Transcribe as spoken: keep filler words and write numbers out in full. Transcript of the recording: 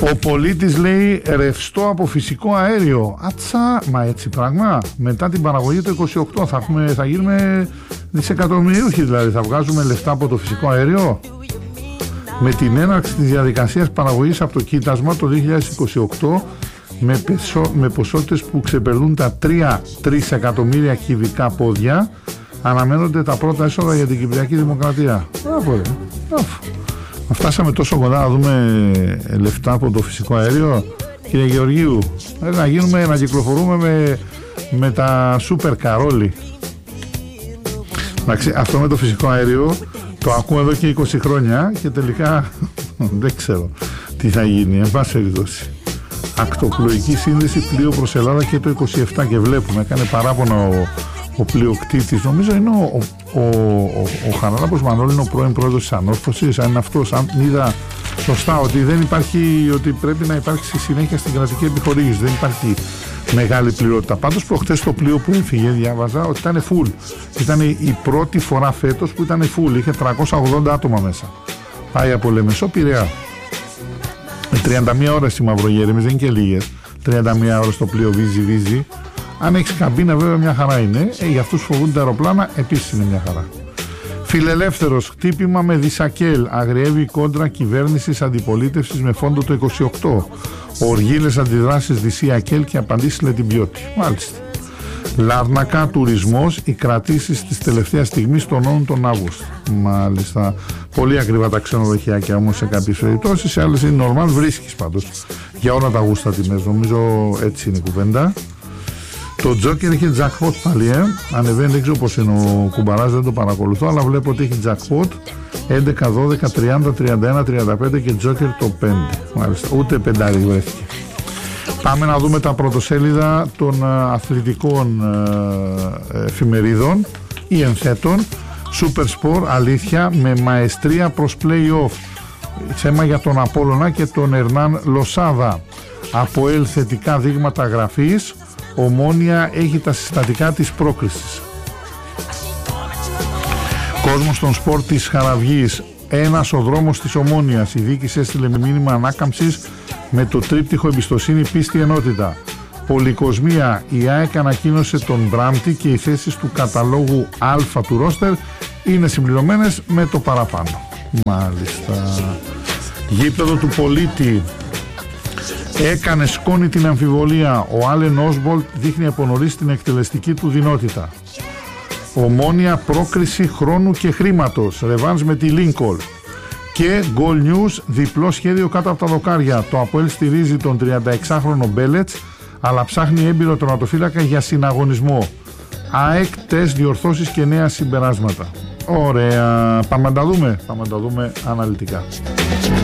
Ο πολίτης λέει ρευστό από φυσικό αέριο. Άτσα, μα έτσι πράγμα. Μετά την παραγωγή το είκοσι οκτώ θα, έχουμε, θα γίνουμε δισεκατομμυρίουχοι, δηλαδή θα βγάζουμε λεφτά από το φυσικό αέριο. Με την έναρξη της διαδικασίας παραγωγής από το κοίτασμα το δύο χιλιάδες είκοσι οκτώ με, πεσο, με ποσότητες που ξεπερνούν τα τρία τρισεκατομμύρια κυβικά πόδια, αναμένονται τα πρώτα έσοδα για την Κυπριακή Δημοκρατία. Μπράβο, φτάσαμε τόσο κοντά να δούμε λεφτά από το φυσικό αέριο, κύριε Γεωργίου. Να γίνουμε, να κυκλοφορούμε με, με τα σούπερ καρόλι. Εντάξει, αυτό με το φυσικό αέριο το ακούω εδώ και είκοσι χρόνια και τελικά δεν ξέρω τι θα γίνει. Εν πάση περιπτώσει, ακτοπλοϊκή σύνδεση πλοίο προς Ελλάδα και το είκοσι επτά και βλέπουμε, έκανε παράπονα ο, ο πλοιοκτήτης, νομίζω είναι ο, ο, ο, ο Χαράλαμπος Μανώλη, είναι ο πρώην πρόεδρος της Ανόρθωσης, αν είναι αυτός, αν είδα σωστά ότι δεν υπάρχει, ότι πρέπει να υπάρξει συνέχεια στην κρατική επιχορήγηση, δεν υπάρχει μεγάλη πληρότητα. Πάντως προχτές το πλοίο που έφυγε διάβαζα ότι ήταν full. Ήταν η πρώτη φορά φέτος που ήταν full. Είχε τριακόσια ογδόντα άτομα μέσα. Πάει από Λεμεσό Πειραιά. τριάντα μία ώρες οι μαυρογέρεμες, δεν είναι και λίγες. τριάντα μία ώρες το πλοίο βίζει βίζει. Αν έχεις καμπίνα βέβαια μια χαρά είναι. Ε, για αυτούς φοβούνται τα αεροπλάνα επίσης είναι μια χαρά. Φιλελεύθερος, χτύπημα με δισακέλ. Αγριεύει κόντρα κυβέρνησης αντιπολίτευσης με φόντο το είκοσι οκτώ. Οργίλες αντιδράσεις Δυσσιακέλ και απαντήσεις Λετιμπιώτη. Μάλιστα. Λάρνακα, τουρισμός, οι κρατήσεις της τελευταίας στιγμής τονώνουν τον Αύγουστο. Μάλιστα. Πολύ ακριβά τα ξενοδοχειακά όμως σε κάποιες περιπτώσεις, σε άλλες είναι normal, βρίσκεις πάντως για όλα τα γούστα τιμές. Νομίζω έτσι είναι η κουβέντα. Το Τζόκερ έχει jackpot πάλι, ε. Ανεβαίνει, δεν ξέρω πως είναι ο κουμπαράς, δεν το παρακολουθώ, αλλά βλέπω ότι έχει jackpot έντεκα, δώδεκα, τριάντα, τριάντα ένα, τριάντα πέντε και Τζόκερ το πέντε. Μάλιστα, ούτε πεντάρι βρέθηκε. Πάμε να δούμε τα πρωτοσέλιδα των uh, αθλητικών uh, εφημερίδων ή ενθέτων. Super Sport, αλήθεια, με μαεστρία προς play-off. Θέμα για τον Απόλλωνα και τον Ερνάν Λοσάδα. ΑΠΟΕΛ θετικά δείγματα γραφής. Ομόνια έχει τα συστατικά της πρόκρισης. Κόσμος των σπορ της Χαραυγής. Ένας ο δρόμος της Ομόνιας. Η διοίκηση έστειλε μήνυμα ανάκαμψης με το τρίπτυχο εμπιστοσύνη, πίστη, ενότητα. Πολυκοσμία. Η ΑΕΚ ανακοίνωσε τον Μπράμπτη και οι θέσεις του καταλόγου Α του ρόστερ είναι συμπληρωμένες με το παραπάνω. Μάλιστα. Γήπεδο του Πολίτη. Έκανε σκόνη την αμφιβολία. Ο Άλεν Όσμπολτ δείχνει από νωρίς την εκτελεστική του δυνότητα. Ομόνια, πρόκριση χρόνου και χρήματος. Ρεβάνς με τη Λίνκολ. Και Goal News, διπλό σχέδιο κάτω από τα δοκάρια. Το ΑΠΟΕΛ στηρίζει τον τριανταεξάχρονο Μπέλετς, αλλά ψάχνει έμπειρο τερματοφύλακα για συναγωνισμό. ΑΕΚ, τεστ, διορθώσεις και νέα συμπεράσματα. Ωραία. Πάμε να τα δούμε. Πάμε να τα δούμε αναλυτικά.